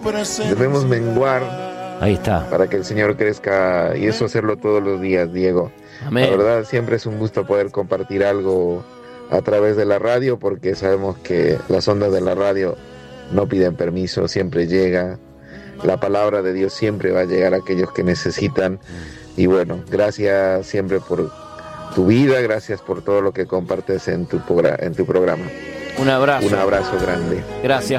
Debemos menguar. Ahí está. Para que el Señor crezca, y eso hacerlo todos los días, Diego. Amén. La verdad, siempre es un gusto poder compartir algo a través de la radio, porque sabemos que las ondas de la radio no piden permiso, siempre llega. La palabra de Dios siempre va a llegar a aquellos que necesitan. Y bueno, gracias siempre por tu vida, gracias por todo lo que compartes en tu programa. Un abrazo. Un abrazo grande. Gracias.